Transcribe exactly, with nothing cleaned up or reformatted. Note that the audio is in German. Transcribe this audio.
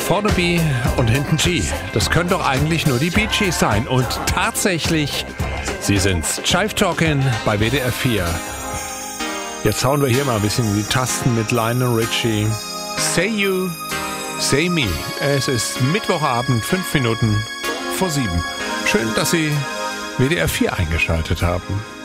Vorne B und hinten G. Das können doch eigentlich nur die Bee Gees sein. Und tatsächlich, sie sind's. Jive Talkin' bei W D R vier. Jetzt hauen wir hier mal ein bisschen in die Tasten mit Lionel Richie. Say You, Say Me. Es ist Mittwochabend, fünf Minuten vor sieben. Schön, dass Sie W D R vier eingeschaltet haben.